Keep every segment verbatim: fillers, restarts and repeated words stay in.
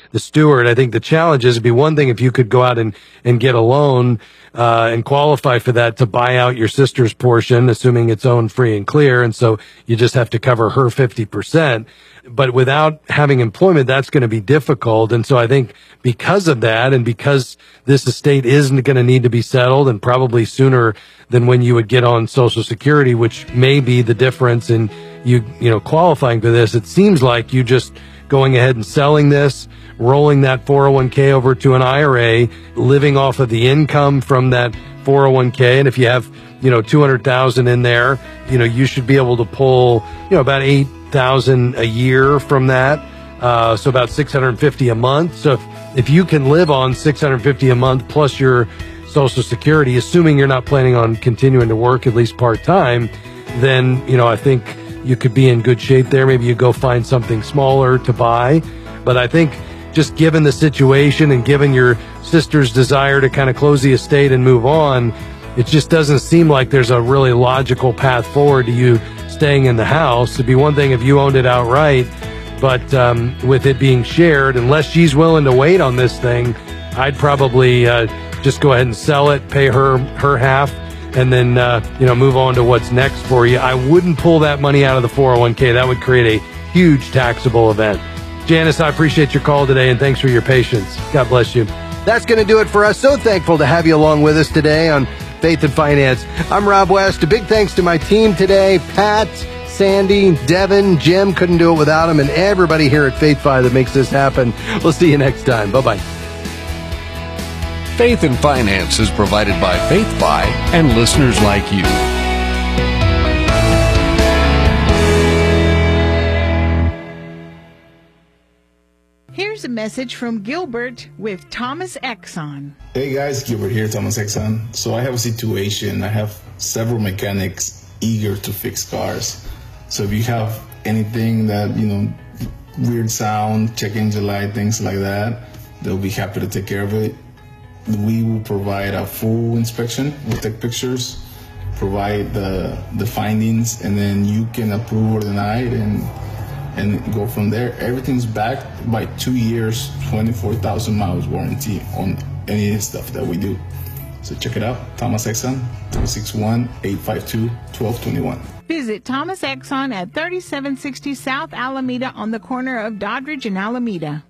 the steward. I think the challenge is it'd be one thing if you could go out and, and get a loan, uh, and qualify for that to buy out your sister's portion, assuming it's owned free and clear. And so you just have to cover her fifty percent. But without having employment, that's going to be difficult. And so I think because of that, and because this estate isn't going to need to be settled, and probably sooner than when you would get on Social Security, which may be the difference in you, you know, qualifying for this, it seems like you just going ahead and selling this, rolling that four oh one k over to an I R A, living off of the income from that four oh one k. And if you have, you know, two hundred thousand in there, you know, you should be able to pull, you know, about eight thousand a year from that. Uh, so about six hundred fifty a month. So if, if you can live on six hundred fifty a month plus your Social Security, assuming you're not planning on continuing to work at least part time, then, you know, I think you could be in good shape there. Maybe you go find something smaller to buy. But I think just given the situation and given your sister's desire to kind of close the estate and move on, it just doesn't seem like there's a really logical path forward to you staying in the house. It'd be one thing if you owned it outright, but um, with it being shared, unless she's willing to wait on this thing, I'd probably uh, just go ahead and sell it, pay her her half, and then uh, you know move on to what's next for you. I wouldn't pull that money out of the four oh one k. That would create a huge taxable event. Janice, I appreciate your call today, and thanks for your patience. God bless you. That's going to do it for us. So thankful to have you along with us today on Faith and Finance. I'm Rob West. A big thanks to my team today, Pat, Sandy, Devin, Jim. Couldn't do it without them, and everybody here at FaithFi that makes this happen. We'll see you next time. Bye-bye. Faith and Finance is provided by FaithFi and listeners like you. Here's a message from Gilbert with Thomas Exxon. Hey guys, Gilbert here, Thomas Exxon. So I have a situation. I have several mechanics eager to fix cars. So if you have anything that, you know, weird sound, check engine light, things like that, they'll be happy to take care of it. We will provide a full inspection. We'll take pictures, provide the the findings, and then you can approve or deny it and and go from there. Everything's backed by two years, twenty-four thousand miles warranty on any stuff that we do. So check it out, Thomas Exxon, three six one, eight five two, one two two one. Visit Thomas Exxon at thirty-seven sixty South Alameda on the corner of Doddridge and Alameda.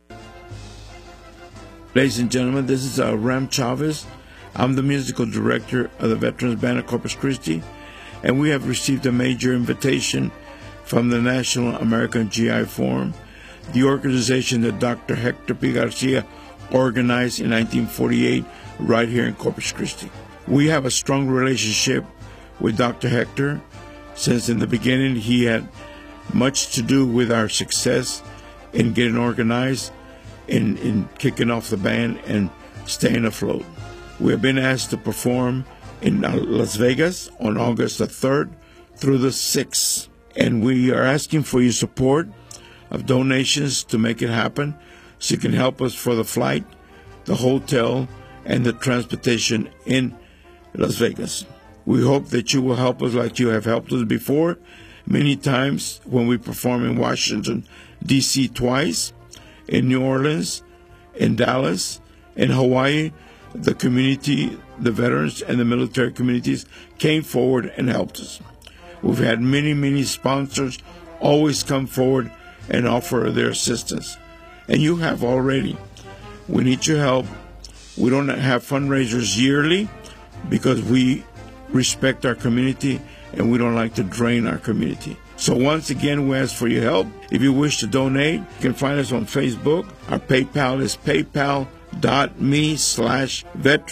Ladies and gentlemen, this is uh, Ram Chavez. I'm the musical director of the Veterans Band of Corpus Christi, and we have received a major invitation from the National American G I Forum, the organization that Doctor Hector P. Garcia organized in nineteen forty-eight right here in Corpus Christi. We have a strong relationship with Doctor Hector. Since in the beginning he had much to do with our success in getting organized, in, in kicking off the band and staying afloat. We have been asked to perform in Las Vegas on August the third through the sixth. And we are asking for your support of donations to make it happen, so you can help us for the flight, the hotel, and the transportation in Las Vegas. We hope that you will help us like you have helped us before, many times when we perform in Washington, D C twice, in New Orleans, in Dallas, in Hawaii. The community, the veterans, and the military communities came forward and helped us. We've had many, many sponsors always come forward and offer their assistance. And you have already. We need your help. We don't have fundraisers yearly because we respect our community and we don't like to drain our community. So once again, we ask for your help. If you wish to donate, you can find us on Facebook. Our PayPal is paypal.me slash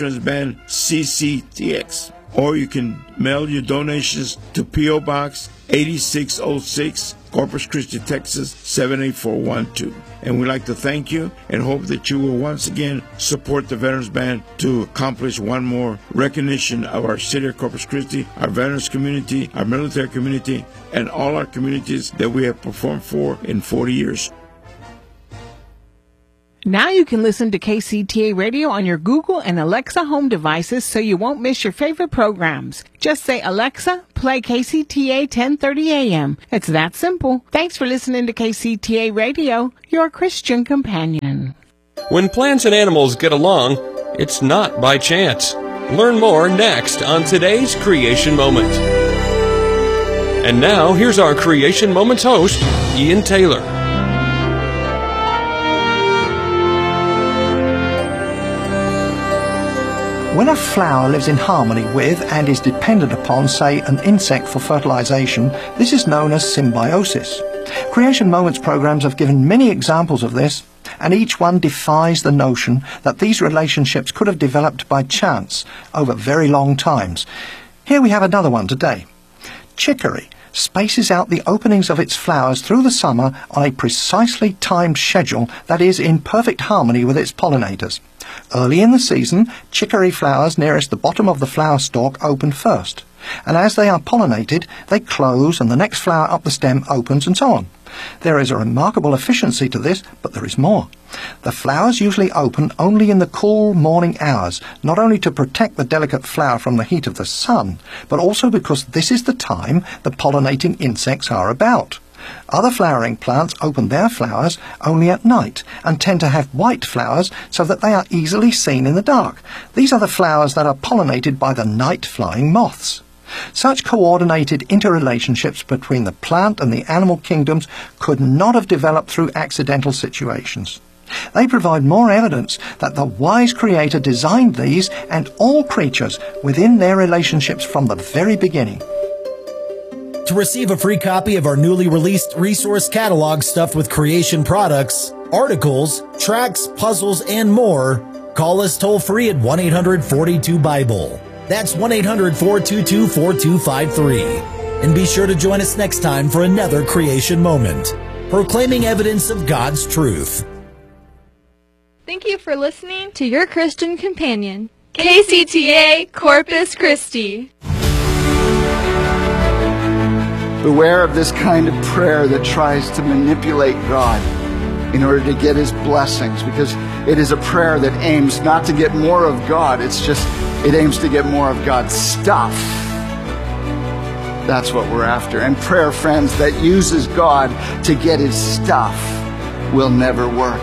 veteransbandcctx. Or you can mail your donations to P O. Box eighty-six oh six, Corpus Christi, Texas, seven eight four one two. And we'd like to thank you and hope that you will once again support the Veterans Band to accomplish one more recognition of our city of Corpus Christi, our veterans community, our military community, and all our communities that we have performed for in forty years. Now you can listen to K C T A Radio on your Google and Alexa home devices so you won't miss your favorite programs. Just say, Alexa, play K C T A ten thirty A M. It's that simple. Thanks for listening to K C T A Radio, your Christian companion. When plants and animals get along, it's not by chance. Learn more next on today's Creation Moment. And now, here's our Creation Moments host, Ian Taylor. When a flower lives in harmony with and is dependent upon, say, an insect for fertilization, this is known as symbiosis. Creation Moments programs have given many examples of this, and each one defies the notion that these relationships could have developed by chance over very long times. Here we have another one today. Chicory spaces out the openings of its flowers through the summer on a precisely timed schedule that is in perfect harmony with its pollinators. Early in the season, chicory flowers nearest the bottom of the flower stalk open first, and as they are pollinated, they close and the next flower up the stem opens and so on. There is a remarkable efficiency to this, but there is more. The flowers usually open only in the cool morning hours, not only to protect the delicate flower from the heat of the sun, but also because this is the time the pollinating insects are about. Other flowering plants open their flowers only at night and tend to have white flowers so that they are easily seen in the dark. These are the flowers that are pollinated by the night-flying moths. Such coordinated interrelationships between the plant and the animal kingdoms could not have developed through accidental situations. They provide more evidence that the wise Creator designed these and all creatures within their relationships from the very beginning. To receive a free copy of our newly released resource catalog stuffed with creation products, articles, tracts, puzzles, and more, call us toll-free at one eight hundred, four two, BIBLE. That's one eight hundred, four two two, four two five three. And be sure to join us next time for another Creation Moment, proclaiming evidence of God's truth. Thank you for listening to your Christian companion, K C T A Corpus Christi. Beware of this kind of prayer that tries to manipulate God in order to get his blessings, because it is a prayer that aims not to get more of God, it's just, it aims to get more of God's stuff. That's what we're after. And prayer, friends, that uses God to get his stuff will never work.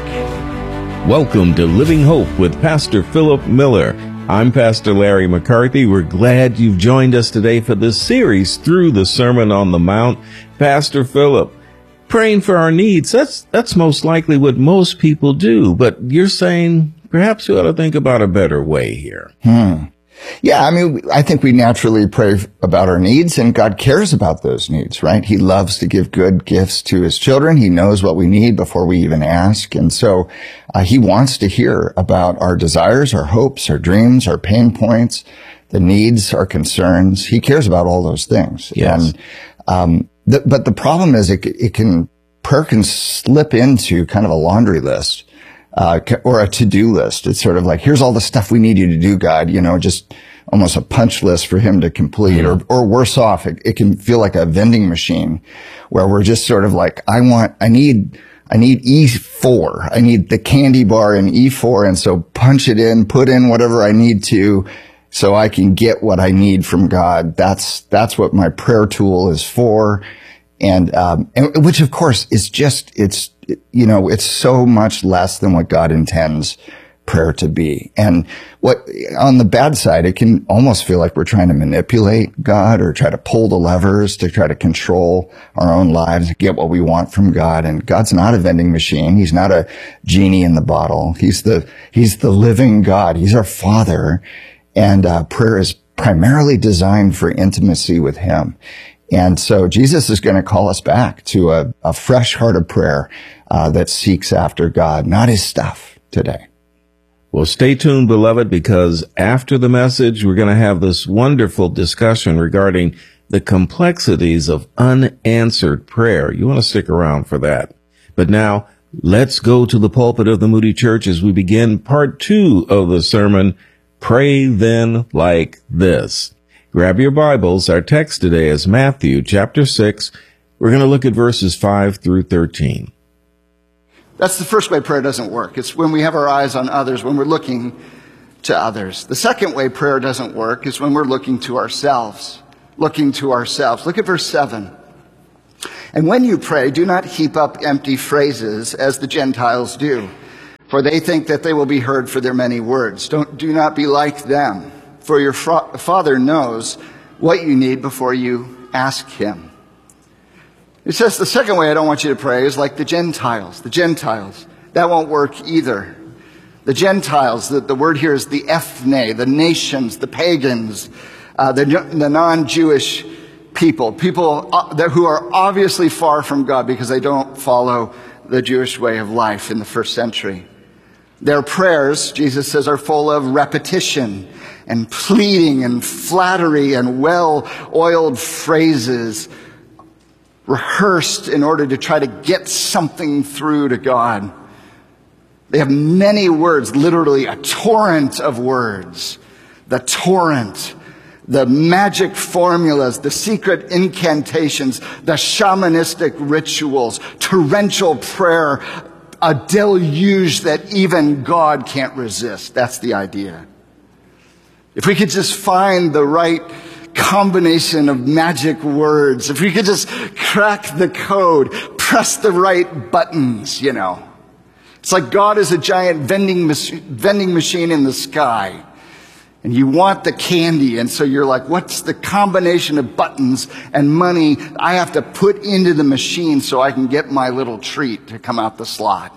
Welcome to Living Hope with Pastor Philip Miller. I'm Pastor Larry McCarthy. We're glad you've joined us today for this series through the Sermon on the Mount. Pastor Philip, praying for our needs, that's that's most likely what most people do, but you're saying perhaps we ought to think about a better way here. Hmm. Yeah, I mean, I think we naturally pray about our needs, and God cares about those needs, right? He loves to give good gifts to his children. He knows what we need before we even ask. And so uh, he wants to hear about our desires, our hopes, our dreams, our pain points, the needs, our concerns. He cares about all those things. Yes. And, um, the, but the problem is it, it can, prayer can slip into kind of a laundry list. Uh, or a to-do list. It's sort of like, here's all the stuff we need you to do, God, you know, just almost a punch list for him to complete. Yeah. Or, or worse off, it, it can feel like a vending machine where we're just sort of like, I want, I need, I need E four. I need the candy bar in E four. And so punch it in, put in whatever I need to so I can get what I need from God. That's, that's what my prayer tool is for. And, um, and which of course is just, it's, you know, it's so much less than what God intends prayer to be. And what, on the bad side, it can almost feel like we're trying to manipulate God or try to pull the levers to try to control our own lives, get what we want from God. And God's not a vending machine. He's not a genie in the bottle. He's the, he's the living God. He's our Father. And, uh, prayer is primarily designed for intimacy with him. And so Jesus is going to call us back to a, a fresh heart of prayer uh, that seeks after God, not his stuff today. Well, stay tuned, beloved, because after the message, we're going to have this wonderful discussion regarding the complexities of unanswered prayer. You want to stick around for that. But now, let's go to the pulpit of the Moody Church as we begin part two of the sermon, Pray Then Like This. Grab your Bibles. Our text today is Matthew chapter six. We're going to look at verses five through thirteen. That's the first way prayer doesn't work. It's when we have our eyes on others, when we're looking to others. The second way prayer doesn't work is when we're looking to ourselves. Looking to ourselves. Look at verse seven. And when you pray, do not heap up empty phrases as the Gentiles do, for they think that they will be heard for their many words. Don't, do not be like them, for your fa- Father knows what you need before you ask him. It says the second way I don't want you to pray is like the Gentiles. The Gentiles. That won't work either. The Gentiles, the, the word here is the ethne, the nations, the pagans, uh, the, the non-Jewish people, people uh, that, who are obviously far from God because they don't follow the Jewish way of life in the first century. Their prayers, Jesus says, are full of repetition and pleading and flattery and well-oiled phrases rehearsed in order to try to get something through to God. They have many words, literally a torrent of words. The torrent, the magic formulas, the secret incantations, the shamanistic rituals, torrential prayer, a deluge that even God can't resist. That's the idea. If we could just find the right combination of magic words, if we could just crack the code, press the right buttons, you know. It's like God is a giant vending, mach- vending machine in the sky. And you want the candy, and so you're like, what's the combination of buttons and money I have to put into the machine so I can get my little treat to come out the slot?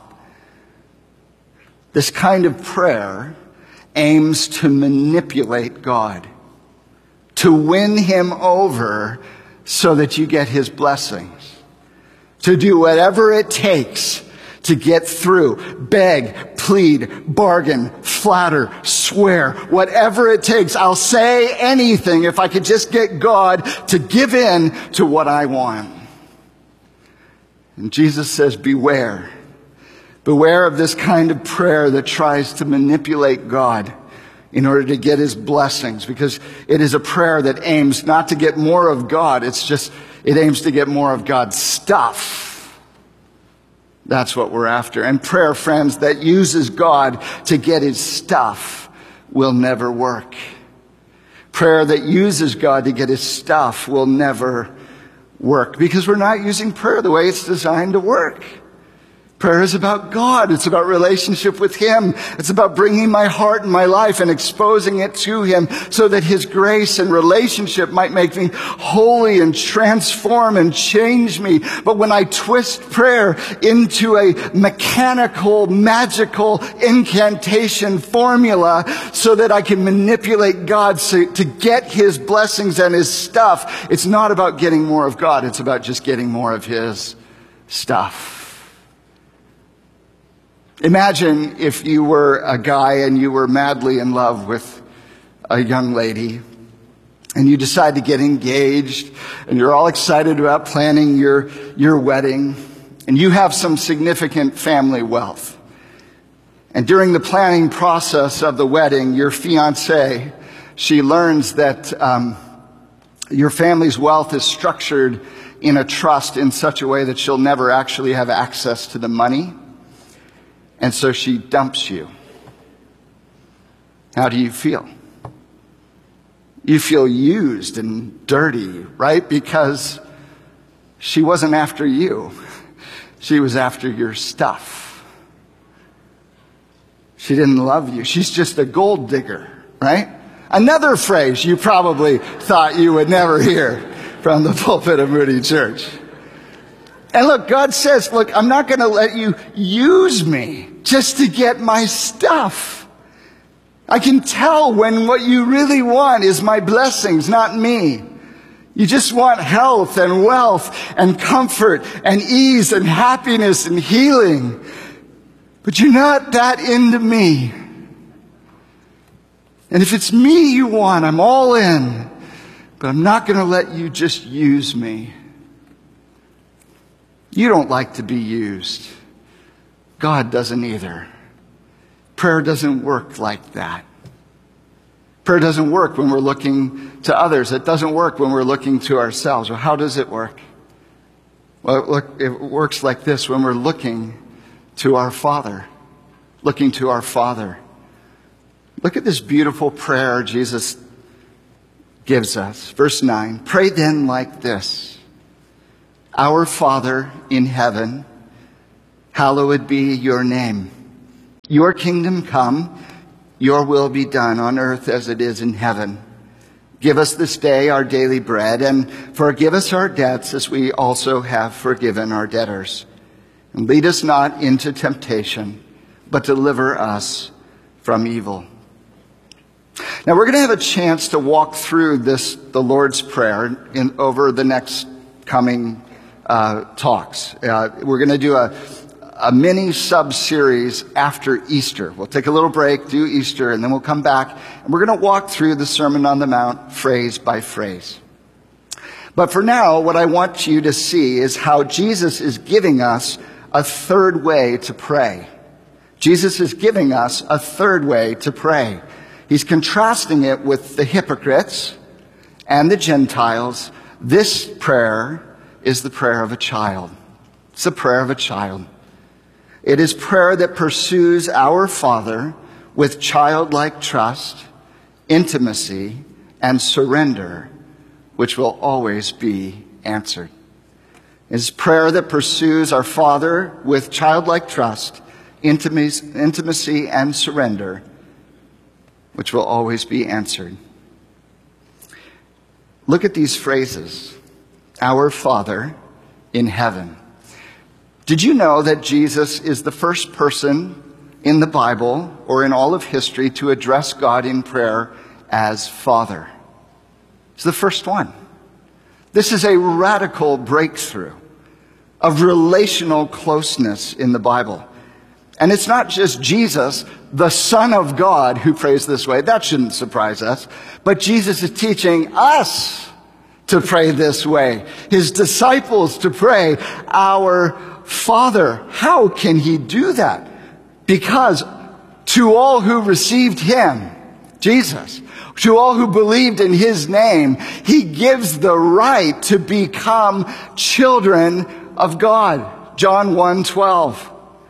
This kind of prayer aims to manipulate God, to win him over so that you get his blessings, to do whatever it takes to get through, beg, plead, bargain, flatter, swear, whatever it takes. I'll say anything if I could just get God to give in to what I want. And Jesus says, beware. Beware of this kind of prayer that tries to manipulate God in order to get his blessings, because it is a prayer that aims not to get more of God. It's just, it aims to get more of God's stuff. That's what we're after. And prayer, friends, that uses God to get his stuff will never work. Prayer that uses God to get his stuff will never work, because we're not using prayer the way it's designed to work. Prayer is about God. It's about relationship with him. It's about bringing my heart and my life and exposing it to him so that his grace and relationship might make me holy and transform and change me. But when I twist prayer into a mechanical, magical incantation formula so that I can manipulate God to get his blessings and his stuff, it's not about getting more of God. It's about just getting more of his stuff. Imagine if you were a guy and you were madly in love with a young lady, and you decide to get engaged, and you're all excited about planning your, your wedding, and you have some significant family wealth. And during the planning process of the wedding, your fiancée, she learns that um, your family's wealth is structured in a trust in such a way that she'll never actually have access to the money. And so she dumps you. How do you feel? You feel used and dirty, right? Because she wasn't after you. She was after your stuff. She didn't love you. She's just a gold digger, right? Another phrase you probably thought you would never hear from the pulpit of Moody Church. And look, God says, look, I'm not going to let you use me just to get my stuff. I can tell when what you really want is my blessings, not me. You just want health and wealth and comfort and ease and happiness and healing. But you're not that into me. And if it's me you want, I'm all in. But I'm not going to let you just use me. You don't like to be used. God doesn't either. Prayer doesn't work like that. Prayer doesn't work when we're looking to others. It doesn't work when we're looking to ourselves. Well, how does it work? Well, look, it works like this: when we're looking to our Father, looking to our Father. Look at this beautiful prayer Jesus gives us. Verse nine, pray then like this. Our Father in heaven, hallowed be your name. Your kingdom come, your will be done on earth as it is in heaven. Give us this day our daily bread, and forgive us our debts as we also have forgiven our debtors. And lead us not into temptation, but deliver us from evil. Now we're going to have a chance to walk through this, the Lord's Prayer, in, over the next coming uh, talks. Uh, we're going to do a, a mini sub-series after Easter. We'll take a little break, do Easter, and then we'll come back, and we're going to walk through the Sermon on the Mount phrase by phrase. But for now, what I want you to see is how Jesus is giving us a third way to pray. Jesus is giving us a third way to pray. He's contrasting it with the hypocrites and the Gentiles. This prayer is the prayer of a child. It's the prayer of a child. It is prayer that pursues our Father with childlike trust, intimacy, and surrender, which will always be answered. It is prayer that pursues our Father with childlike trust, intimacy, and surrender, which will always be answered. Look at these phrases. Our Father in heaven. Did you know that Jesus is the first person in the Bible or in all of history to address God in prayer as Father? He's the first one. This is a radical breakthrough of relational closeness in the Bible. And it's not just Jesus, the Son of God, who prays this way. That shouldn't surprise us. But Jesus is teaching us to pray this way. His disciples to pray, our Father. How can he do that? Because to all who received him, Jesus, to all who believed in his name, he gives the right to become children of God. John one twelve.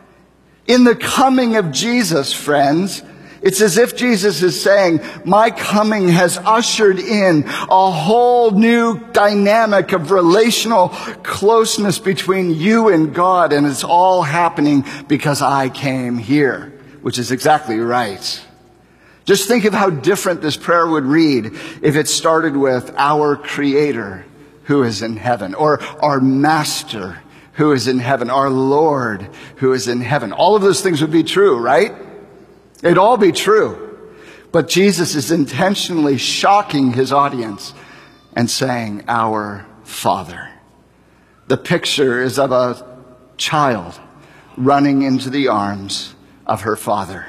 In the coming of Jesus, friends, it's as if Jesus is saying, my coming has ushered in a whole new dynamic of relational closeness between you and God, and it's all happening because I came here, which is exactly right. Just think of how different this prayer would read if it started with our Creator who is in heaven, or our Master who is in heaven, our Lord who is in heaven. All of those things would be true, right? It'd all be true. But Jesus is intentionally shocking his audience and saying, our Father. The picture is of a child running into the arms of her father.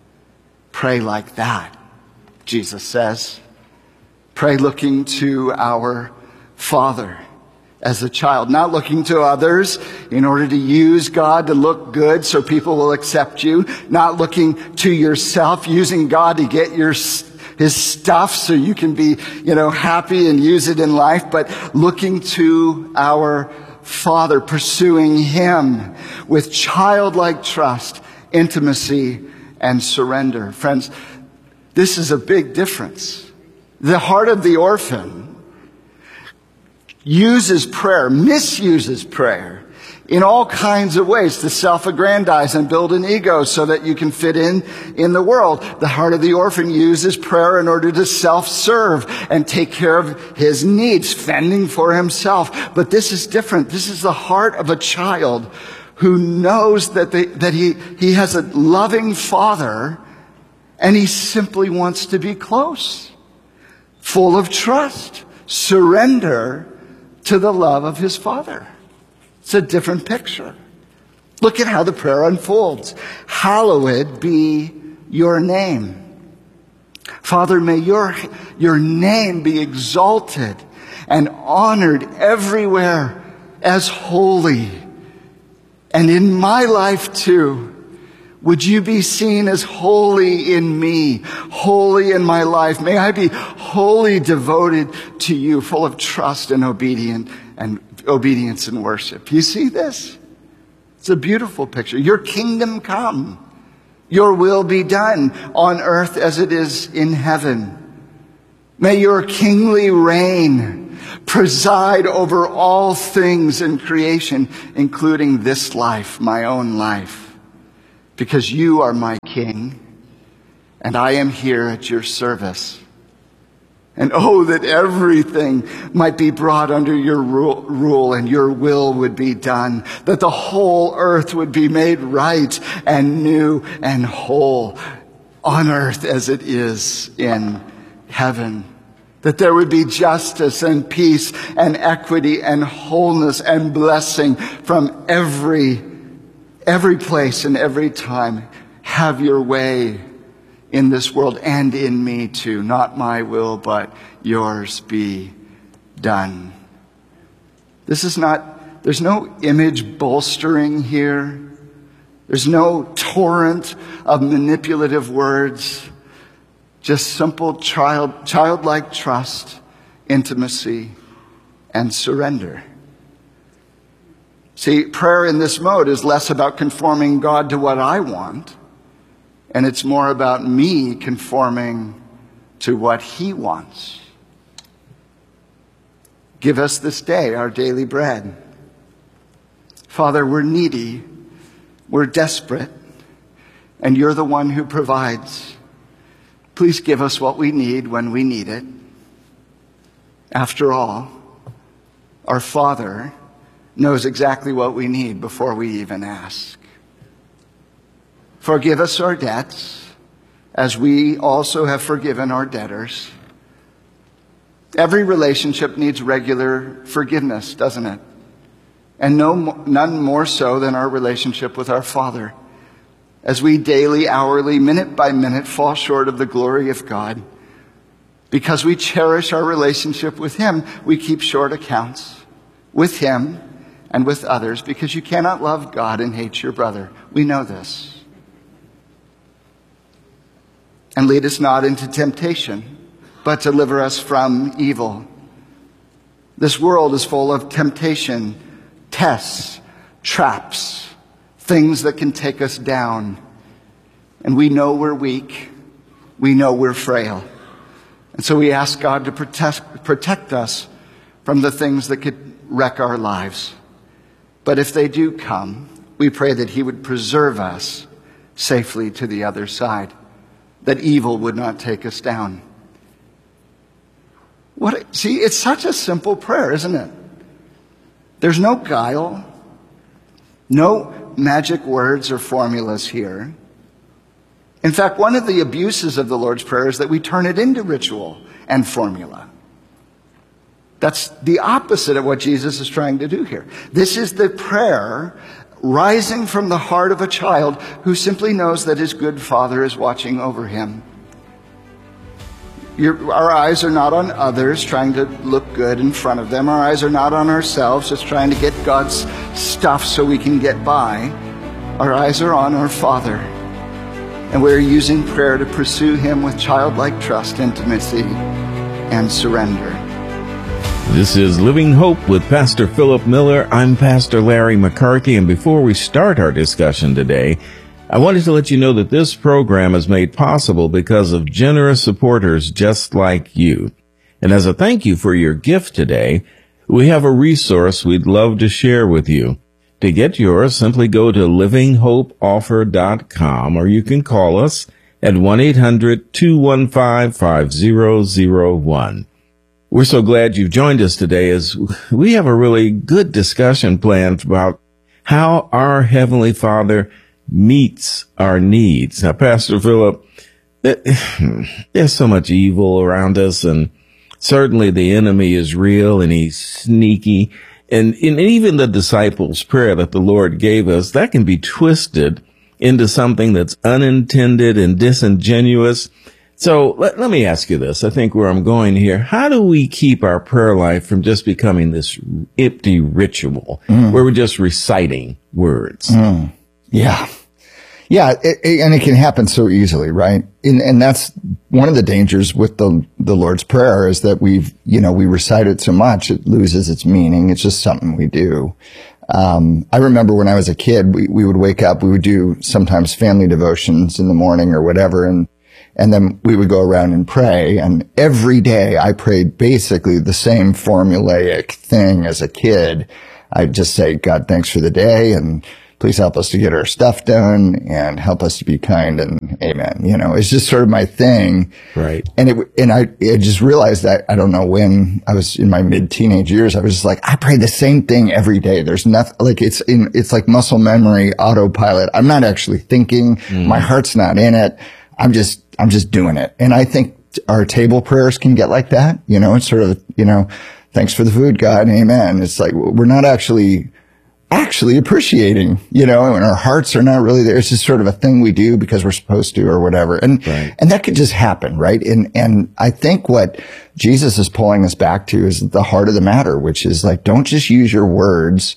Pray like that, Jesus says. Pray looking to our Father as a child, not looking to others in order to use God to look good so people will accept you, not looking to yourself, using God to get your his stuff so you can be, you know, happy and use it in life, but looking to our Father, pursuing him with childlike trust, intimacy, and surrender. Friends, this is a big difference. The heart of the orphan uses prayer, misuses prayer in all kinds of ways to self-aggrandize and build an ego so that you can fit in in the world. The heart of the orphan uses prayer in order to self-serve and take care of his needs, fending for himself. But this is different. This is the heart of a child who knows that they, that he, he has a loving father and he simply wants to be close, full of trust, surrender to the love of his Father. It's a different picture. Look at how the prayer unfolds. Hallowed be your name. Father, may your, your name be exalted and honored everywhere as holy. And in my life too, would you be seen as holy in me, holy in my life? May I be wholly devoted to you, full of trust and obedient and obedience and worship. You see this? It's a beautiful picture. Your kingdom come. Your will be done on earth as it is in heaven. May your kingly reign preside over all things in creation, including this life, my own life, because you are my king, and I am here at your service. And oh, that everything might be brought under your rule and your will would be done, that the whole earth would be made right and new and whole on earth as it is in heaven. That there would be justice and peace and equity and wholeness and blessing from every, every place and every time. Have your way in this world and in me too. Not my will, but yours be done. This is not, there's no image bolstering here. There's no torrent of manipulative words. Just simple child, childlike trust, intimacy, and surrender. See, prayer in this mode is less about conforming God to what I want, and it's more about me conforming to what He wants. Give us this day our daily bread. Father, we're needy, we're desperate, and you're the one who provides. Please give us what we need when we need it. After all, our Father knows exactly what we need before we even ask. Forgive us our debts, as we also have forgiven our debtors. Every relationship needs regular forgiveness, doesn't it? And no, none more so than our relationship with our Father. As we daily, hourly, minute by minute fall short of the glory of God, because we cherish our relationship with Him, we keep short accounts with Him and with others, because you cannot love God and hate your brother. We know this. And lead us not into temptation, but deliver us from evil. This world is full of temptation, tests, traps, things that can take us down. And we know we're weak. We know we're frail. And so we ask God to protect, protect us from the things that could wreck our lives. But if they do come, we pray that He would preserve us safely to the other side, that evil would not take us down. What? See, it's such a simple prayer, isn't it? There's no guile, no magic words or formulas here. In fact, one of the abuses of the Lord's Prayer is that we turn it into ritual and formula. That's the opposite of what Jesus is trying to do here. This is the prayer rising from the heart of a child who simply knows that his good Father is watching over him. Your, our eyes are not on others trying to look good in front of them. Our eyes are not on ourselves just trying to get God's stuff so we can get by. Our eyes are on our Father. And we're using prayer to pursue Him with childlike trust, intimacy, and surrender. This is Living Hope with Pastor Philip Miller. I'm Pastor Larry McCarthy, and before we start our discussion today, I wanted to let you know that this program is made possible because of generous supporters just like you. And as a thank you for your gift today, we have a resource we'd love to share with you. To get yours, simply go to living hope offer dot com, or you can call us at one eight hundred two one five five zero zero one. We're so glad you've joined us today, as we have a really good discussion planned about how our Heavenly Father meets our needs. Now, Pastor Philip, there's so much evil around us, and certainly the enemy is real and he's sneaky. And, and even the disciples' prayer that the Lord gave us, that can be twisted into something that's unintended and disingenuous. So let, let me ask you this. I think where I'm going here, how do we keep our prayer life from just becoming this empty ritual mm. where we're just reciting words? Mm. Yeah. Yeah. It, it, and it can happen so easily, right? And, and that's one of the dangers with the, the Lord's Prayer, is that we've, you know, we recite it so much, it loses its meaning. It's just something we do. Um, I remember when I was a kid, we, we would wake up, we would do sometimes family devotions in the morning or whatever. And, and then we would go around and pray. And every day I prayed basically the same formulaic thing as a kid. I'd just say, God, thanks for the day. And please help us to get our stuff done and help us to be kind and amen. You know, it's just sort of my thing. Right. And it, and I, I just realized that, I don't know when I was in my mid teenage years, I was just like, I pray the same thing every day. There's nothing like it's in, it's like muscle memory, autopilot. I'm not actually thinking. Mm. My heart's not in it. I'm just, I'm just doing it. And I think our table prayers can get like that. You know, it's sort of, you know, thanks for the food, God. Amen. It's like, we're not actually, actually appreciating, you know, and our hearts are not really there. It's just sort of a thing we do because we're supposed to or whatever. And, right. and that could just happen, right? And, and I think what Jesus is pulling us back to is the heart of the matter, which is like, don't just use your words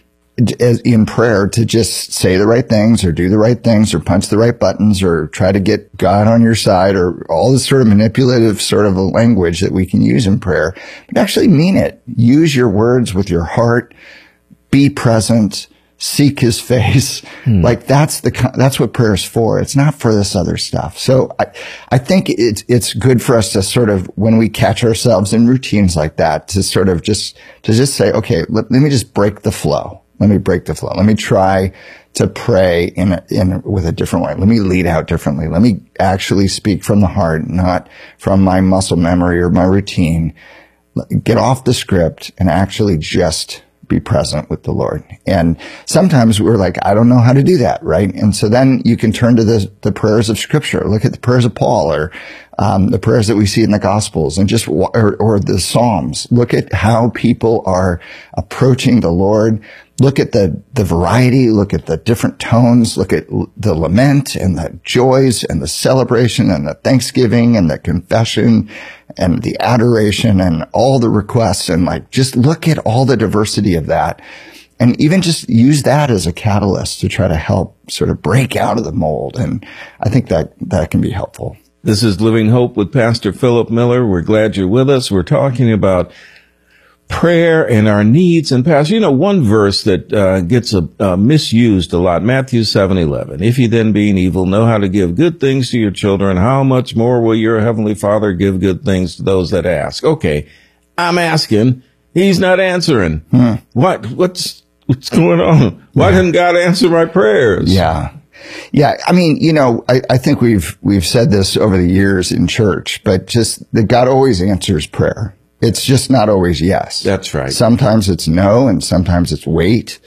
as in prayer to just say the right things or do the right things or punch the right buttons or try to get God on your side or all this sort of manipulative sort of a language that we can use in prayer, but actually mean it. Use your words with your heart. Be present, seek his face. Hmm. Like that's the, that's what prayer is for. It's not for this other stuff. So I, I think it's, it's good for us to sort of, when we catch ourselves in routines like that, to sort of just, to just say, okay, let, let me just break the flow. Let me break the flow. Let me try to pray in, a, in, with a different way. Let me lead out differently. Let me actually speak from the heart, not from my muscle memory or my routine. Get off the script and actually just be present with the Lord. And sometimes we're like, I don't know how to do that, right? And so then you can turn to the, the prayers of Scripture. Look at the prayers of Paul or um, the prayers that we see in the Gospels and just, or, or the Psalms. Look at how people are approaching the Lord. Look at the, the variety. Look at the different tones. Look at the lament and the joys and the celebration and the thanksgiving and the confession and the adoration and all the requests. And like, just look at all the diversity of that. And even just use that as a catalyst to try to help sort of break out of the mold. And I think that that can be helpful. This is Living Hope with Pastor Philip Miller. We're glad you're with us. We're talking about prayer and our needs. And Pastor, you know, one verse that uh, gets uh, uh, misused a lot, Matthew seven eleven. If you then, being evil, know how to give good things to your children, how much more will your heavenly Father give good things to those that ask? Okay, I'm asking. He's not answering. Hmm. What? What's what's going on? Why yeah. didn't God answer my prayers? Yeah. Yeah, I mean, you know, I, I think we've we've said this over the years in church, but just that God always answers prayer. It's just not always yes. That's right. Sometimes it's no, and sometimes it's wait.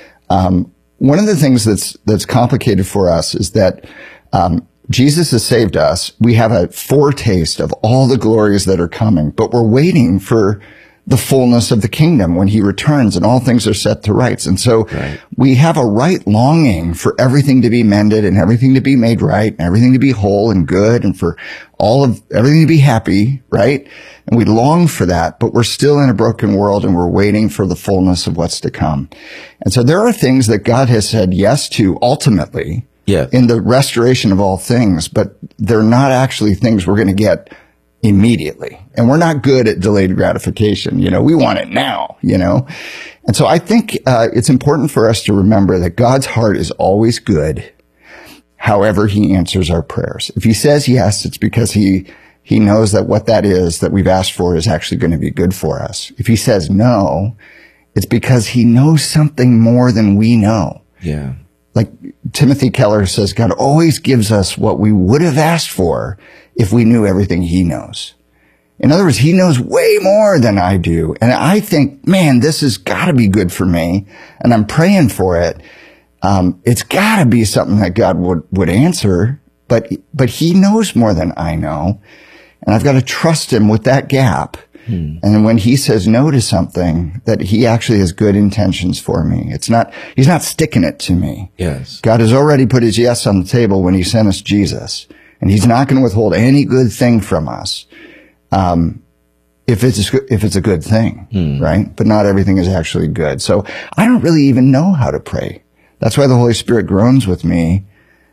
Um, one of the things that's that's complicated for us is that um, Jesus has saved us. We have a foretaste of all the glories that are coming, but we're waiting for the fullness of the kingdom when he returns and all things are set to rights. And so right. we have a right longing for everything to be mended and everything to be made right and everything to be whole and good and for all of everything to be happy, right? And we long for that, but we're still in a broken world and we're waiting for the fullness of what's to come. And so there are things that God has said yes to ultimately yes. in the restoration of all things, but they're not actually things we're going to get immediately. And we're not good at delayed gratification. You know, we want it now, you know? And so I think uh, it's important for us to remember that God's heart is always good, however he answers our prayers. If he says yes, it's because he he knows that what that is that we've asked for is actually going to be good for us. If he says no, it's because he knows something more than we know. Yeah. Like Timothy Keller says, God always gives us what we would have asked for if we knew everything he knows. In other words, he knows way more than I do. And I think, man, this has got to be good for me. And I'm praying for it. Um, it's got to be something that God would, would answer. But, but he knows more than I know. And I've got to trust him with that gap. Hmm. And when he says no to something, that he actually has good intentions for me. It's not, he's not sticking it to me. Yes. God has already put his yes on the table when he sent us Jesus. And he's not going to withhold any good thing from us, um, if it's a, if it's a good thing, hmm. right? But not everything is actually good. So I don't really even know how to pray. That's why the Holy Spirit groans with me,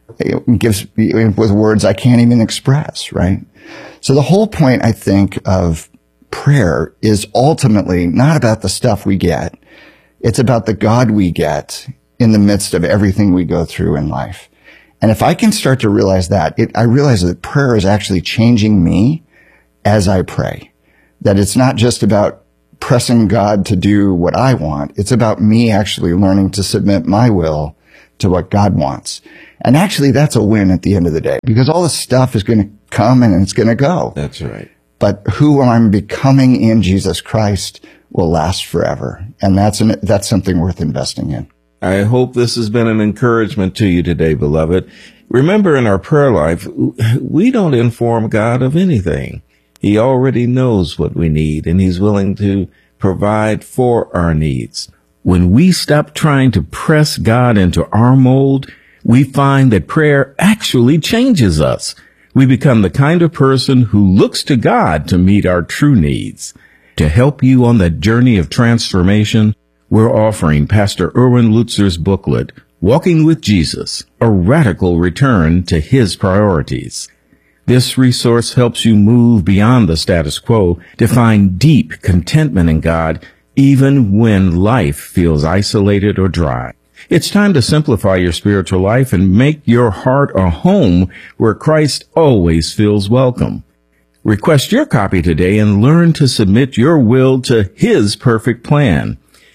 it gives with words I can't even express, right? So the whole point, I think, of prayer is ultimately not about the stuff we get. It's about the God we get in the midst of everything we go through in life. And if I can start to realize that, it, I realize that prayer is actually changing me as I pray. That it's not just about pressing God to do what I want. It's about me actually learning to submit my will to what God wants. And actually, that's a win at the end of the day, because all this stuff is going to come and it's going to go. That's right. But who I'm becoming in Jesus Christ will last forever. And that's an, that's something worth investing in. I hope this has been an encouragement to you today, beloved. Remember, in our prayer life, we don't inform God of anything. He already knows what we need, and he's willing to provide for our needs. When we stop trying to press God into our mold, we find that prayer actually changes us. We become the kind of person who looks to God to meet our true needs. To help you on that journey of transformation, we're offering Pastor Erwin Lutzer's booklet, Walking with Jesus, a radical return to his priorities. This resource helps you move beyond the status quo to find deep contentment in God, even when life feels isolated or dry. It's time to simplify your spiritual life and make your heart a home where Christ always feels welcome. Request your copy today and learn to submit your will to his perfect plan.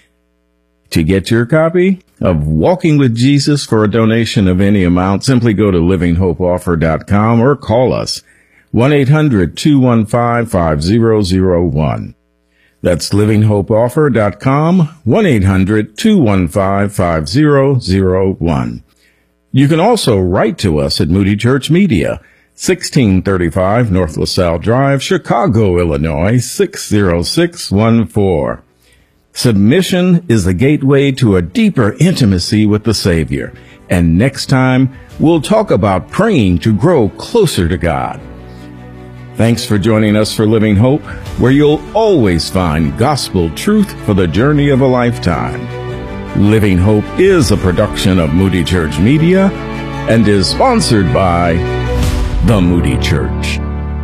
To get your copy of Walking with Jesus for a donation of any amount, simply go to living hope offer dot com or call us one eight hundred two one five five zero zero one. That's living hope offer dot com, one eight hundred two one five five zero zero one. You can also write to us at Moody Church Media, sixteen thirty-five North LaSalle Drive, Chicago, Illinois, six zero six one four. Submission is the gateway to a deeper intimacy with the Savior. And next time, we'll talk about praying to grow closer to God. Thanks for joining us for Living Hope, where you'll always find gospel truth for the journey of a lifetime. Living Hope is a production of Moody Church Media and is sponsored by the Moody Church.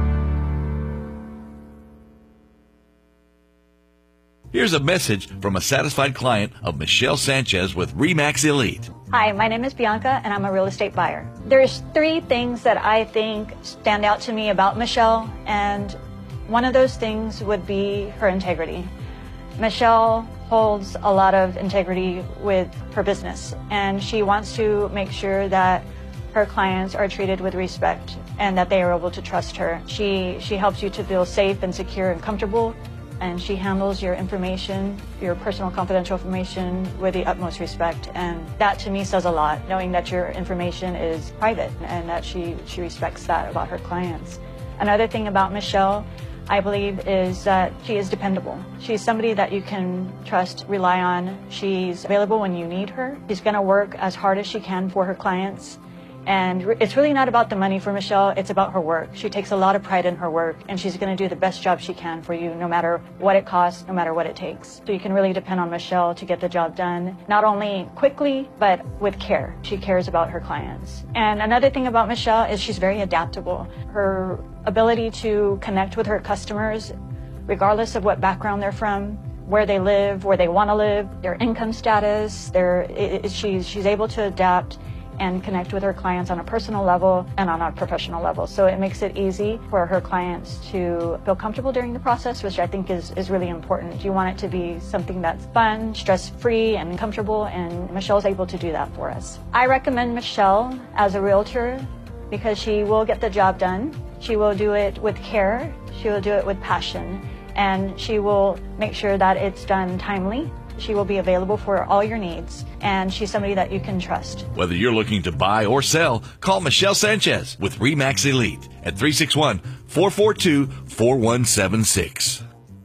Here's a message from a satisfied client of Michelle Sanchez with RE/MAX Elite. Hi, my name is Bianca, and I'm a real estate buyer. There's three things that I think stand out to me about Michelle, and one of those things would be her integrity. Michelle holds a lot of integrity with her business, and she wants to make sure that her clients are treated with respect and that they are able to trust her. She, she helps you to feel safe and secure and comfortable, and she handles your information, your personal confidential information, with the utmost respect. And that to me says a lot, knowing that your information is private and that she, she respects that about her clients. Another thing about Michelle, I believe, is that she is dependable. She's somebody that you can trust, rely on. She's available when you need her. She's gonna work as hard as she can for her clients. And it's really not about the money for Michelle, it's about her work. She takes a lot of pride in her work, and she's going to do the best job she can for you, no matter what it costs, no matter what it takes. So you can really depend on Michelle to get the job done, not only quickly, but with care. She cares about her clients. And another thing about Michelle is she's very adaptable. Her ability to connect with her customers, regardless of what background they're from, where they live, where they want to live, their income status, their, it, it, she's, she's able to adapt and connect with her clients on a personal level and on a professional level. So it makes it easy for her clients to feel comfortable during the process, which I think is, is really important. You want it to be something that's fun, stress-free, and comfortable, and Michelle's able to do that for us. I recommend Michelle as a realtor because she will get the job done. She will do it with care. She will do it with passion, and she will make sure that it's done timely. She will be available for all your needs, and she's somebody that you can trust. Whether you're looking to buy or sell, call Michelle Sanchez with RE/MAX Elite at three six one, four four two, four one seven six.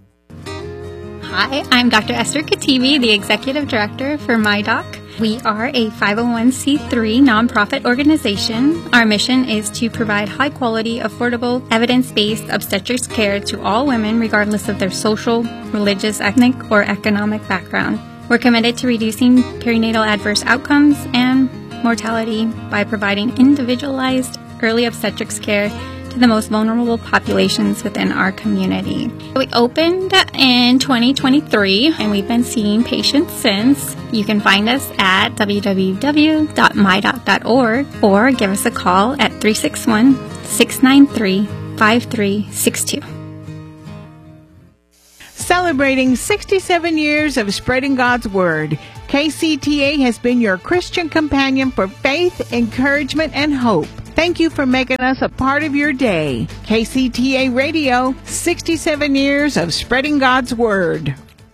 Hi, I'm Doctor Esther Katibi, the Executive Director for MyDoc. We are a five oh one c three nonprofit organization. Our mission is to provide high-quality, affordable, evidence-based obstetrics care to all women regardless of their social, religious, ethnic, or economic background. We're committed to reducing perinatal adverse outcomes and mortality by providing individualized early obstetrics care to to the most vulnerable populations within our community. We opened in twenty twenty-three, and we've been seeing patients since. You can find us at w w w dot my doc dot org or give us a call at three six one, six nine three, five three six two. Celebrating sixty-seven years of spreading God's Word, K C T A has been your Christian companion for faith, encouragement, and hope. Thank you for making us a part of your day. K C T A Radio, sixty-seven years of spreading God's Word.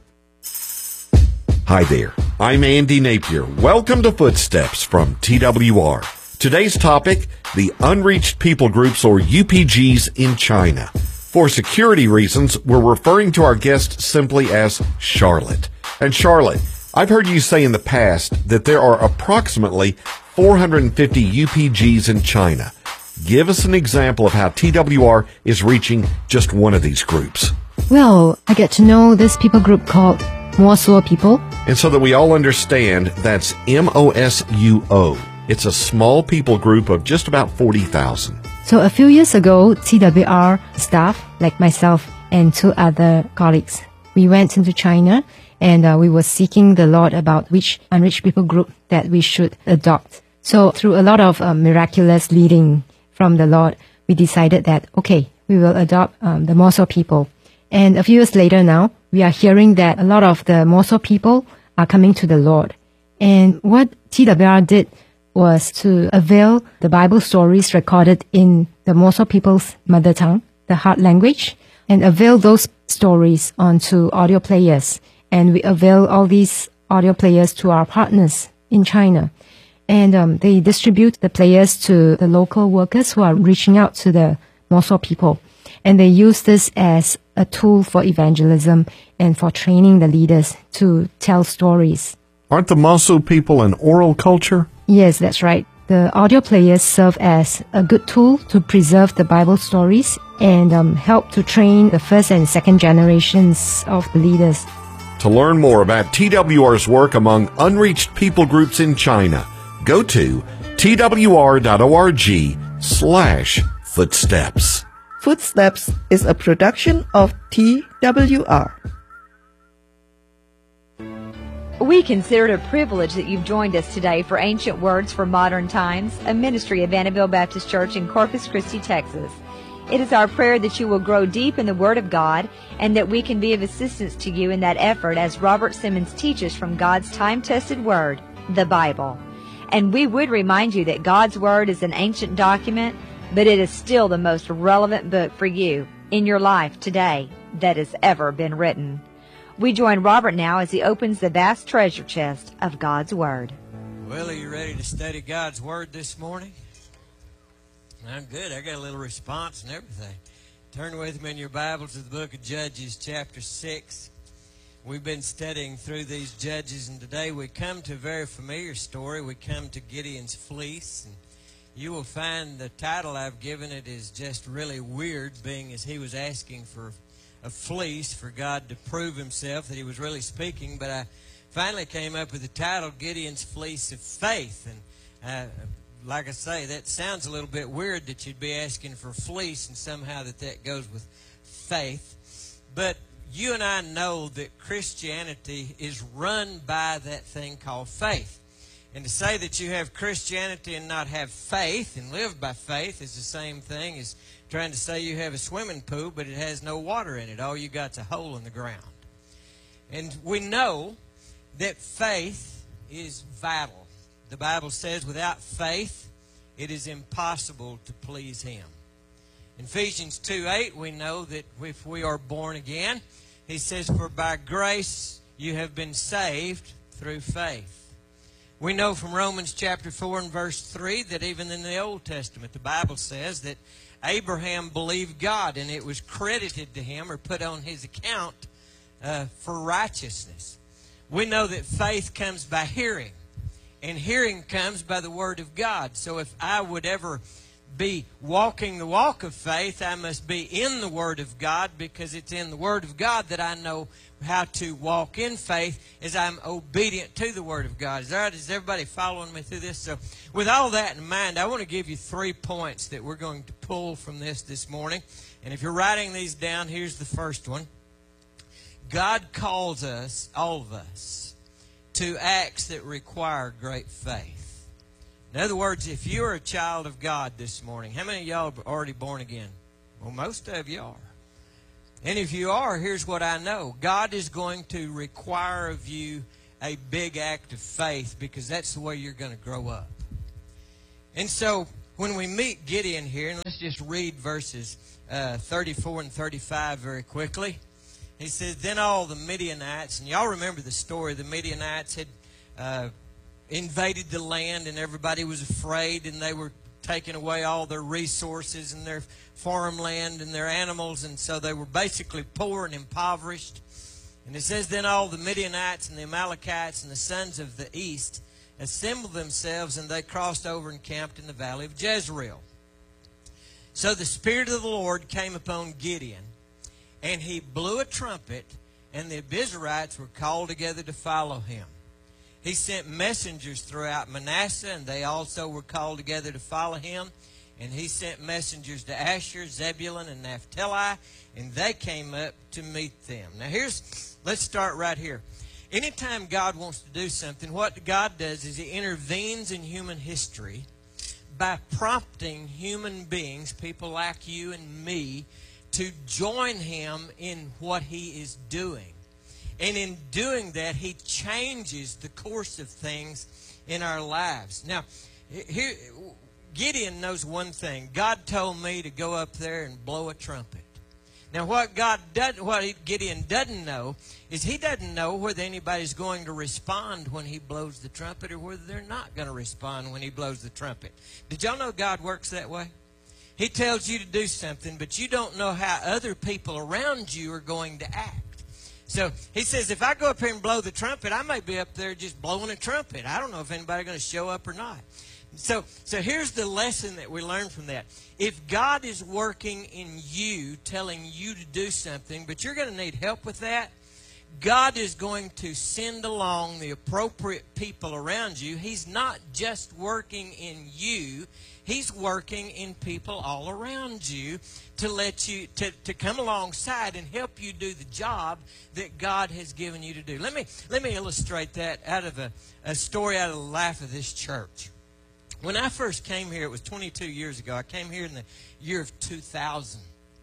Hi there, I'm Andy Napier. Welcome to Footsteps from T W R. Today's topic, the Unreached People Groups, or U P Gs, in China. For security reasons, we're referring to our guest simply as Charlotte. And Charlotte, I've heard you say in the past that there are approximately four hundred fifty U P Gs in China. Give us an example of how T W R is reaching just one of these groups. Well, I get to know this people group called Mosuo people. And so that we all understand, that's M O S U O. It's a small people group of just about forty thousand. So a few years ago, T W R staff, like myself and two other colleagues, we went into China and uh, we were seeking the Lord about which unreached people group that we should adopt. So through a lot of uh, miraculous leading from the Lord, we decided that, okay, we will adopt um, the Mosuo people. And a few years later now, we are hearing that a lot of the Mosuo people are coming to the Lord. And what T W R did was to avail the Bible stories recorded in the Mosuo people's mother tongue, the heart language, and avail those stories onto audio players. And we avail all these audio players to our partners in China. And um, they distribute the players to the local workers who are reaching out to the Mosuo people. And they use this as a tool for evangelism and for training the leaders to tell stories. Aren't the Mosuo people an oral culture? Yes, that's right. The audio players serve as a good tool to preserve the Bible stories and um, help to train the first and second generations of the leaders. To learn more about T W R's work among unreached people groups in China, go to twr.org slash footsteps. Footsteps is a production of T W R. We consider it a privilege that you've joined us today for Ancient Words for Modern Times, a ministry of Vanderbilt Baptist Church in Corpus Christi, Texas. It is our prayer that you will grow deep in the Word of God and that we can be of assistance to you in that effort as Robert Simmons teaches from God's time-tested Word, the Bible. And we would remind you that God's Word is an ancient document, but it is still the most relevant book for you in your life today that has ever been written. We join Robert now as he opens the vast treasure chest of God's Word. Well, are you ready to study God's Word this morning? I'm good. I got a little response and everything. Turn with me in your Bible to the book of Judges, chapter six. We've been studying through these judges, and today we come to a very familiar story. We come to Gideon's fleece, and you will find the title I've given it is just really weird, being as he was asking for a fleece for God to prove himself that he was really speaking. But I finally came up with the title, Gideon's Fleece of Faith. And uh, like I say, that sounds a little bit weird that you'd be asking for fleece and somehow that that goes with faith. But you and I know that Christianity is run by that thing called faith. And to say that you have Christianity and not have faith and live by faith is the same thing as trying to say you have a swimming pool, but it has no water in it. All you got's a hole in the ground. And we know that faith is vital. The Bible says without faith, it is impossible to please Him. In Ephesians two eight, we know that if we are born again, he says, for by grace you have been saved through faith. We know from Romans chapter four and verse three that even in the Old Testament, the Bible says that Abraham believed God and it was credited to him or put on his account uh, for righteousness. We know that faith comes by hearing, and hearing comes by the Word of God. So if I would ever be walking the walk of faith, I must be in the Word of God, because it's in the Word of God that I know how to walk in faith as I'm obedient to the Word of God. Is that right? Is everybody following me through this? So with all that in mind, I want to give you three points that we're going to pull from this this morning. And if you're writing these down, here's the first one. God calls us, all of us, to acts that require great faith. In other words, if you're a child of God this morning, how many of y'all are already born again? Well, most of you are. And if you are, here's what I know. God is going to require of you a big act of faith, because that's the way you're going to grow up. And so when we meet Gideon here, and let's just read verses uh, thirty-four and thirty-five very quickly. He says, then all the Midianites, and y'all remember the story, the Midianites had uh, invaded the land, and everybody was afraid, and they were taking away all their resources and their farmland and their animals, and so they were basically poor and impoverished. And it says, then all the Midianites and the Amalekites and the sons of the east assembled themselves, and they crossed over and camped in the valley of Jezreel. So the Spirit of the Lord came upon Gideon, and he blew a trumpet, and the Abiezrites were called together to follow him. He sent messengers throughout Manasseh, and they also were called together to follow him. And he sent messengers to Asher, Zebulun, and Naphtali, and they came up to meet them. Now here's, let's start right here. Anytime God wants to do something, what God does is He intervenes in human history by prompting human beings, people like you and me, to join Him in what He is doing. And in doing that, He changes the course of things in our lives. Now, here, Gideon knows one thing. God told me to go up there and blow a trumpet. Now, what God does, what Gideon doesn't know is he doesn't know whether anybody's going to respond when he blows the trumpet, or whether they're not going to respond when he blows the trumpet. Did y'all know God works that way? He tells you to do something, but you don't know how other people around you are going to act. So he says, if I go up here and blow the trumpet, I may be up there just blowing a trumpet. I don't know if anybody's going to show up or not. So, so here's the lesson that we learn from that. If God is working in you, telling you to do something, but you're going to need help with that, God is going to send along the appropriate people around you. He's not just working in you. He's working in people all around you to let you, to, to come alongside and help you do the job that God has given you to do. Let me, let me illustrate that out of a, a story out of the life of this church. When I first came here, it was twenty-two years ago. I came here in the year of two thousand.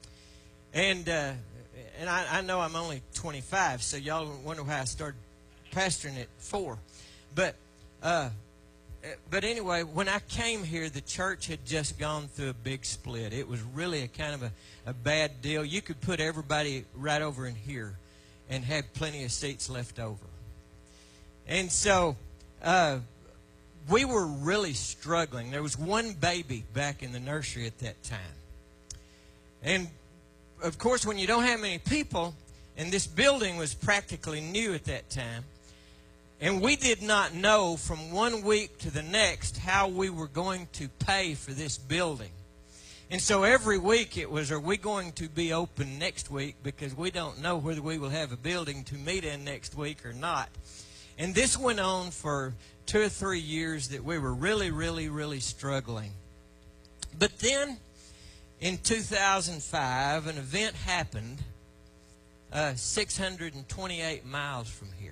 And uh, and I, I know I'm only twenty-five, so y'all wonder why I started pastoring at four. But, uh, but anyway, when I came here, the church had just gone through a big split. It was really a kind of a, a bad deal. You could put everybody right over in here and have plenty of seats left over. And so... Uh, we were really struggling. There was one baby back in the nursery at that time. And, of course, when you don't have many people, and this building was practically new at that time, and we did not know from one week to the next how we were going to pay for this building. And so every week it was, are we going to be open next week, because we don't know whether we will have a building to meet in next week or not. And this went on for two or three years that we were really, really, really struggling. But then, in two thousand five, an event happened uh, six hundred twenty-eight miles from here.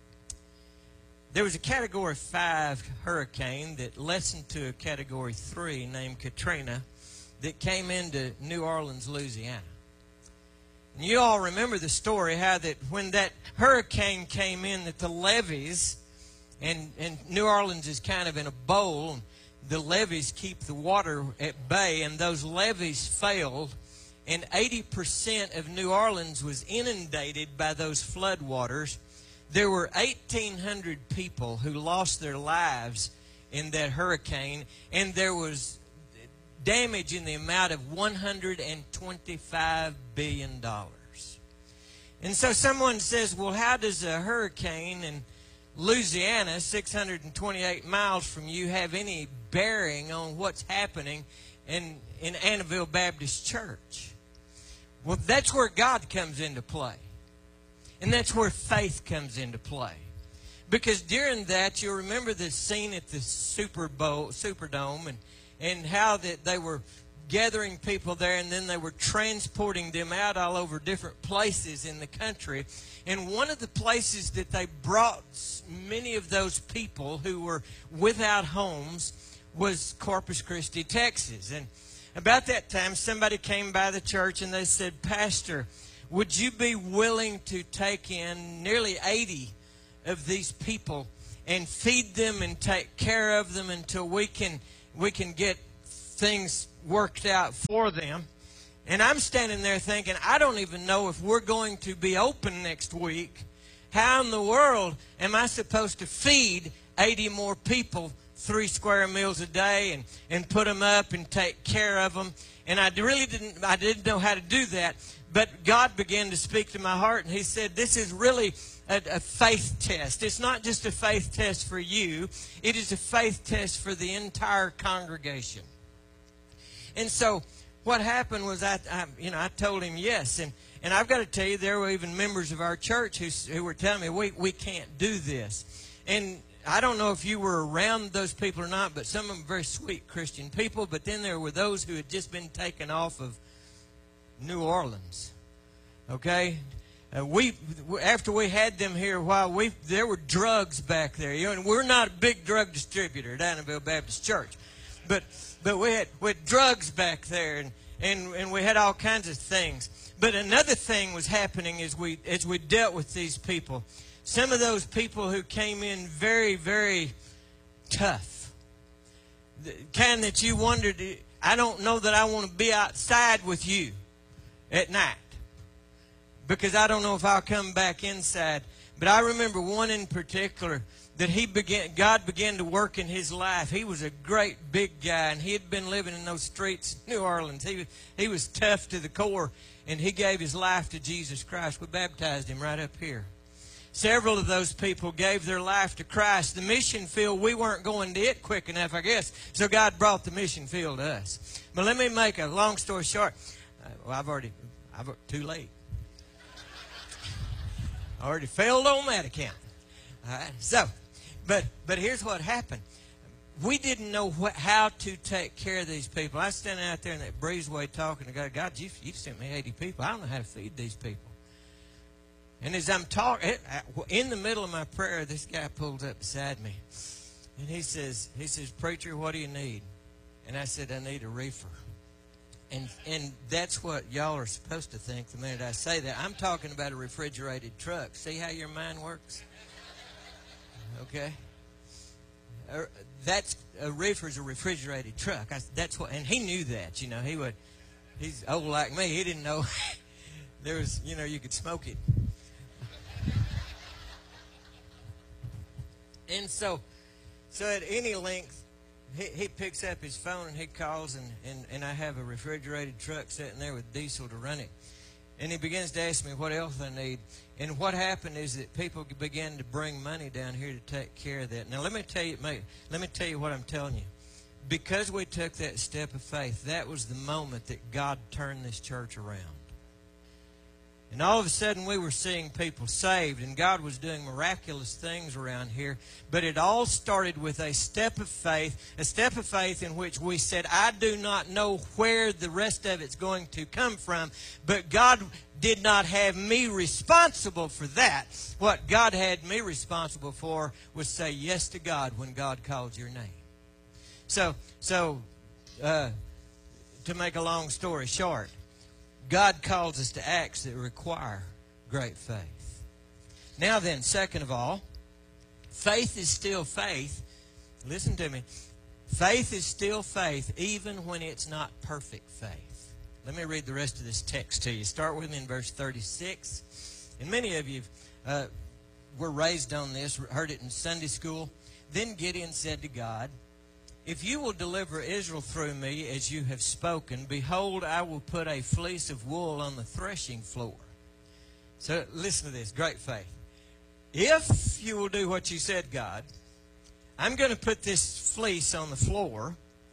There was a Category five hurricane that lessened to a Category three named Katrina that came into New Orleans, Louisiana. And you all remember the story, how that when that hurricane came in, that the levees, and, and New Orleans is kind of in a bowl, and the levees keep the water at bay, and those levees failed, and eighty percent of New Orleans was inundated by those floodwaters. There were eighteen hundred people who lost their lives in that hurricane, and there was damage in the amount of one hundred twenty-five billion dollars. And so someone says, well, how does a hurricane in Louisiana, six hundred twenty-eight miles from you, have any bearing on what's happening in, in Annabelle Baptist Church. Well, that's where God comes into play. And that's where faith comes into play. Because during that, you'll remember the scene at the Super Bowl, Superdome, and, and how that they were gathering people there, and then they were transporting them out all over different places in the country. And one of the places that they brought many of those people who were without homes was Corpus Christi, Texas. And about that time, somebody came by the church and they said, "Pastor, would you be willing to take in nearly eighty of these people and feed them and take care of them until we can we can get things worked out for them?" And I'm standing there thinking, I don't even know if we're going to be open next week. How in the world am I supposed to feed eighty more people three square meals a day and, and put them up and take care of them? And I really didn't, I didn't know how to do that. But God began to speak to my heart, and He said, this is really a, a faith test. It's not just a faith test for you. It is a faith test for the entire congregation. And so what happened was, I, I you know, I told him yes. And, and I've got to tell you, there were even members of our church who, who were telling me, we, we can't do this. And I don't know if you were around those people or not, but some of them were very sweet Christian people. But then there were those who had just been taken off of New Orleans. Okay? Uh, we after we had them here a while, we there were drugs back there. You know, and we're not a big drug distributor at Annabelle Baptist Church. But but we had, we had drugs back there, and, and, and we had all kinds of things. But another thing was happening as we as we dealt with these people. Some of those people who came in very, very tough. The kind that you wondered, I don't know that I want to be outside with you at night, because I don't know if I'll come back inside. But I remember one in particular that he began, God began to work in his life. He was a great big guy, and he had been living in those streets in New Orleans. He was, he was tough to the core, and he gave his life to Jesus Christ. We baptized him right up here. Several of those people gave their life to Christ. The mission field, we weren't going to it quick enough, I guess, so God brought the mission field to us. But let me make a long story short. Uh, well, I've already, I've too late. I already failed on that account. All right, so, but but here's what happened. We didn't know what, how to take care of these people. I was standing out there in that breezeway talking to God. God, you've, you've sent me eighty people. I don't know how to feed these people. And as I'm talking, in the middle of my prayer, this guy pulls up beside me. And he says, he says, "Preacher, what do you need?" And I said, "I need a reefer." And and that's what y'all are supposed to think the minute I say that. I'm talking about a refrigerated truck. See how your mind works? Okay? Uh, that's a reefer's a refrigerated truck. I, that's what, and he knew that. You know, he would. He's old like me. He didn't know there was. You know, you could smoke it. And so, so at any length, he, he picks up his phone and he calls, and, and, and I have a refrigerated truck sitting there with diesel to run it. And he begins to ask me what else I need. And what happened is that people began to bring money down here to take care of that. Now, let me tell you, mate, let me tell you what I'm telling you. Because we took that step of faith, that was the moment that God turned this church around. And all of a sudden we were seeing people saved, and God was doing miraculous things around here. But it all started with a step of faith, a step of faith in which we said, I do not know where the rest of it's going to come from, but God did not have me responsible for that. What God had me responsible for was say yes to God when God called your name. So, so uh, to make a long story short, God calls us to acts that require great faith. Now then, second of all, faith is still faith. Listen to me. Faith is still faith even when it's not perfect faith. Let me read the rest of this text to you. Start with me in verse thirty-six. And many of you uh, were raised on this, heard it in Sunday school. Then Gideon said to God, if you will deliver Israel through me as you have spoken, behold, I will put a fleece of wool on the threshing floor. So listen to this, great faith. If you will do what you said, God, I'm going to put this fleece on the floor,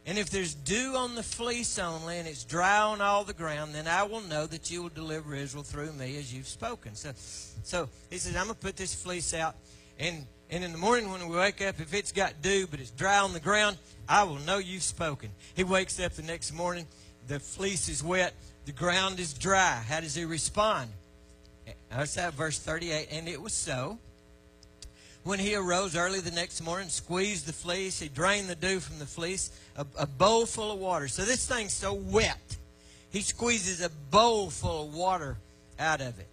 And if there's dew on the fleece only, and it's dry on all the ground, then I will know that you will deliver Israel through me as you've spoken. So, so he says, I'm going to put this fleece out, and, and in the morning when we wake up, if it's got dew but it's dry on the ground, I will know you've spoken. He wakes up the next morning, the fleece is wet, the ground is dry. How does he respond? That's that verse thirty-eight. And it was so. When he arose early the next morning, squeezed the fleece, he drained the dew from the fleece, a, a bowl full of water. So this thing's so wet, he squeezes a bowl full of water out of it.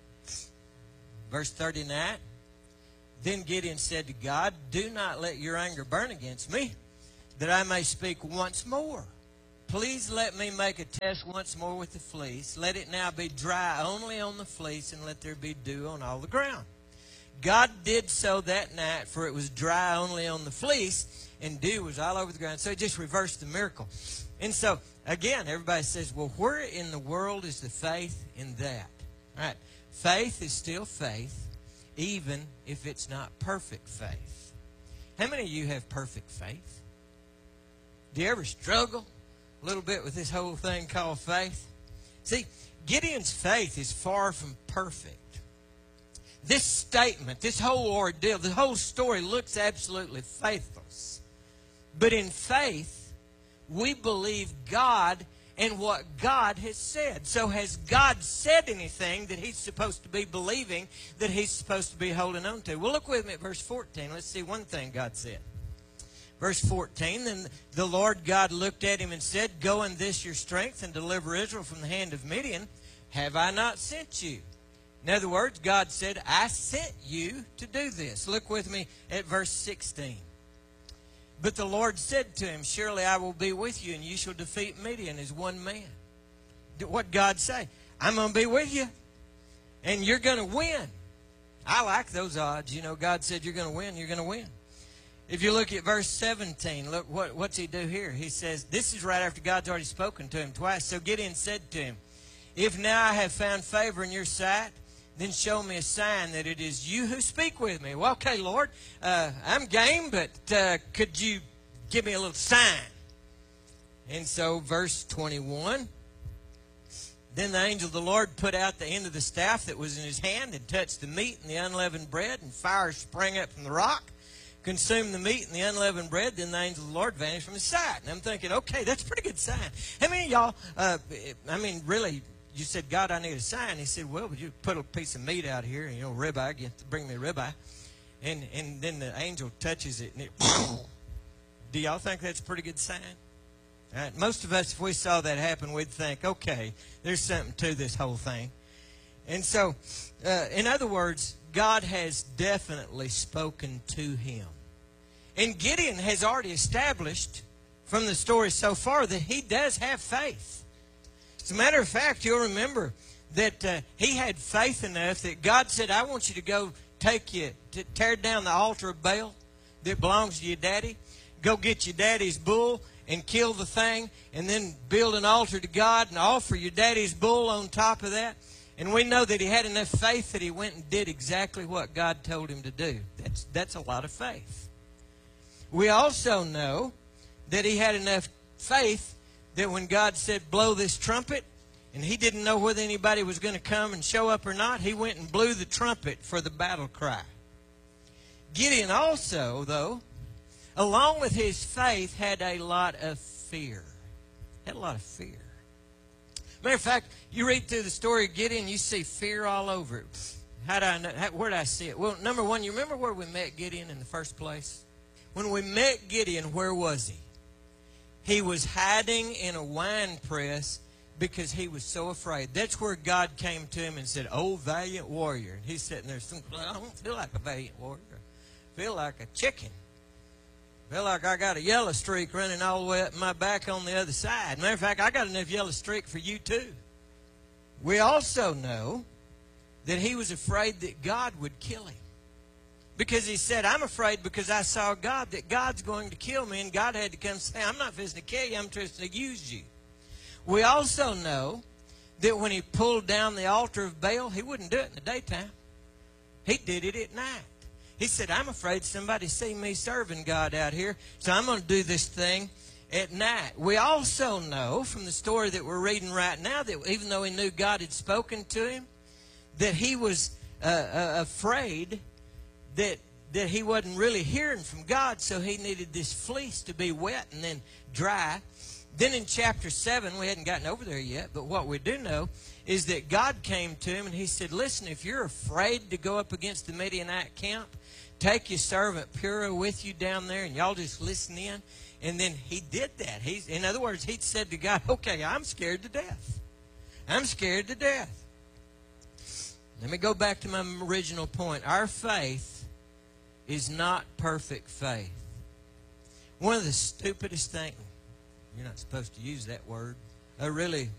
Verse thirty-nine, then Gideon said to God, do not let your anger burn against me, that I may speak once more. Please let me make a test once more with the fleece. Let it now be dry only on the fleece, and let there be dew on all the ground. God did so that night, for it was dry only on the fleece, and dew was all over the ground. So he just reversed the miracle. And so, again, everybody says, well, where in the world is the faith in that? All right. Faith is still faith, even if it's not perfect faith. How many of you have perfect faith? Do you ever struggle a little bit with this whole thing called faith? See, Gideon's faith is far from perfect. This statement, this whole ordeal, the whole story looks absolutely faithless. But in faith, we believe God and what God has said. So has God said anything that he's supposed to be believing, that he's supposed to be holding on to? Well, look with me at verse fourteen. Let's see one thing God said. Verse fourteen, then the Lord God looked at him and said, go in this your strength and deliver Israel from the hand of Midian. Have I not sent you? In other words, God said, I sent you to do this. Look with me at verse sixteen. But the Lord said to him, surely I will be with you, and you shall defeat Midian as one man. What God say? I'm going to be with you, and you're going to win. I like those odds. You know, God said you're going to win, you're going to win. If you look at verse seventeen, look what, what's he do here? He says, this is right after God's already spoken to him twice. So Gideon said to him, if now I have found favor in your sight, then show me a sign that it is you who speak with me. Well, okay, Lord, uh, I'm game, but uh, could you give me a little sign? And so verse twenty-one, then the angel of the Lord put out the end of the staff that was in his hand and touched the meat and the unleavened bread, and fire sprang up from the rock, consumed the meat and the unleavened bread. Then the angel of the Lord vanished from his sight. And I'm thinking, okay, that's a pretty good sign. How many of y'all, uh, I mean, really, you said, God, I need a sign. He said, well, would you put a piece of meat out here, you know, ribeye, get, bring me a ribeye. And, and then the angel touches it, and it, do y'all think that's a pretty good sign? All right, most of us, if we saw that happen, we'd think, okay, there's something to this whole thing. And so, uh, in other words, God has definitely spoken to him. And Gideon has already established from the story so far that he does have faith. As a matter of fact, you'll remember that uh, he had faith enough that God said, I want you to go take you, to tear down the altar of Baal that belongs to your daddy. Go get your daddy's bull and kill the thing, and then build an altar to God and offer your daddy's bull on top of that. And we know that he had enough faith that he went and did exactly what God told him to do. That's, that's a lot of faith. We also know that he had enough faith that when God said, blow this trumpet, and he didn't know whether anybody was going to come and show up or not, he went and blew the trumpet for the battle cry. Gideon also, though, along with his faith, had a lot of fear. Had a lot of fear. Matter of fact, you read through the story of Gideon, you see fear all over it. How do I know? How, where did I see it? Well, number one, you remember where we met Gideon in the first place? When we met Gideon, where was he? He was hiding in a wine press because he was so afraid. That's where God came to him and said, oh, valiant warrior. And he's sitting there thinking, I don't feel like a valiant warrior. I feel like a chicken. I feel like I got a yellow streak running all the way up my back on the other side. Matter of fact, I got enough yellow streak for you too. We also know that he was afraid that God would kill him. Because he said, I'm afraid because I saw God, that God's going to kill me. And God had to come say, I'm not fixing to kill you, I'm just to use you. We also know that when he pulled down the altar of Baal, he wouldn't do it in the daytime. He did it at night. He said, I'm afraid somebody see me serving God out here, so I'm going to do this thing at night. We also know from the story that we're reading right now that even though he knew God had spoken to him, that he was uh, uh, afraid that that he wasn't really hearing from God, so he needed this fleece to be wet and then dry. Then in chapter seven, we hadn't gotten over there yet, but what we do know is that God came to him and he said, listen, if you're afraid to go up against the Midianite camp, take your servant Purah with you down there and y'all just listen in. And then he did that. He's, in other words, he said to God, okay, I'm scared to death. I'm scared to death. Let me go back to my original point. Our faith is not perfect faith. One of the stupidest things, you're not supposed to use that word, a really